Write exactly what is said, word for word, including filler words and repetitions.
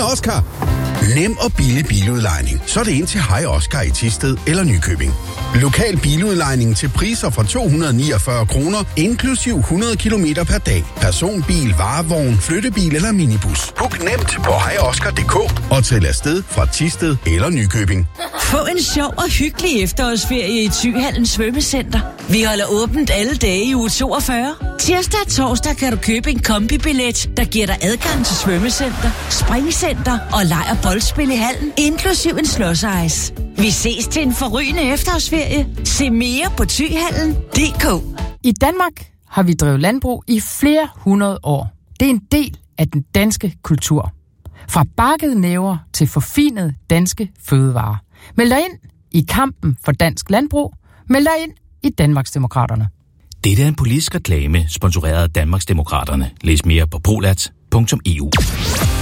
Oscar. Nem og billig biludlejning. Så er det ind til Hej Oscar i Thisted eller Nykøbing. Lokal biludlejning til priser fra to hundrede niogfyrre kroner, inklusiv hundrede kilometer per dag. Personbil, varevogn, flyttebil eller minibus. Book nemt på hej oscar punktum d k og til afsted fra Thisted eller Nykøbing. Få en sjov og hyggelig efterårsferie i Thyhallen Svømmecenter. Vi holder åbent alle dage i uge toogfyrre. Tirsdag og torsdag kan du købe en kombibillet, der giver dig adgang til svømmecenter, springcenter og leg- og boldspil i hallen, inklusiv en slåsejs. Vi ses til en forrygende efterårsferie. Se mere på thyhallen punktum d k. I Danmark har vi drevet landbrug i flere hundrede år. Det er en del af den danske kultur. Fra bakkede næver til forfinede danske fødevarer. Meld dig ind i kampen for dansk landbrug. Meld dig ind i Danmarksdemokraterne. Dette er en politisk reklame, sponsoreret af Danmarksdemokraterne. Læs mere på polat punktum e u.